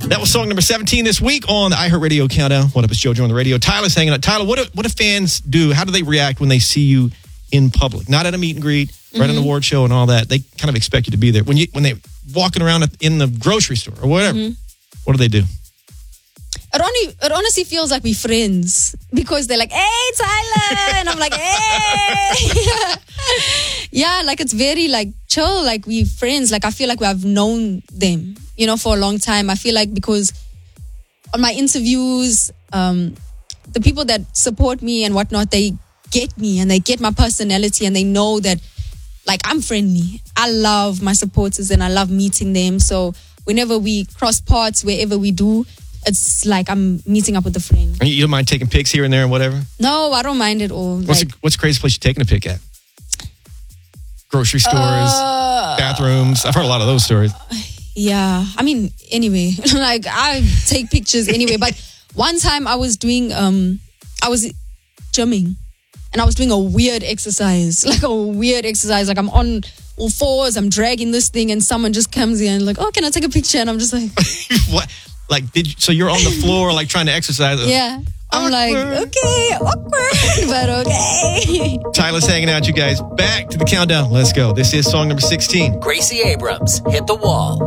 That was song number 17 this week on the iHeartRadio Countdown. What up, it's JoJo on the radio. Tyler's hanging out. Tyler, what do fans do? How do they react when they see you in public? Not at a meet and greet, right on the award show and all that. They kind of expect you to be there. When they're walking around in the grocery store or whatever, what do they do? It honestly feels like we're friends because they're like, hey, Tyler. And I'm like, hey. Yeah, like it's very like chill. Like we're friends. Like I feel like I've known them, for a long time. I feel like because on my interviews, the people that support me and whatnot, they get me and they get my personality and they know that like I'm friendly. I love my supporters and I love meeting them. So whenever we cross paths, wherever we do, it's like I'm meeting up with a friend. You don't mind taking pics here and there and whatever? No, I don't mind at all. What's the craziest place you're taking a pic at? Grocery stores, bathrooms. I've heard a lot of those stories. Yeah. I mean, anyway, like I take pictures anyway. But one time I was doing, I was gymming and I was doing a weird exercise. Like I'm on all fours, I'm dragging this thing and someone just comes in and like, oh, can I take a picture? And I'm just like... What? Like, so you're on the floor, like trying to exercise. Yeah. I'm like, okay, awkward, but okay. Tyler's hanging out, you guys. Back to the countdown. Let's go. This is song number 16. Gracie Abrams, Hit the Wall.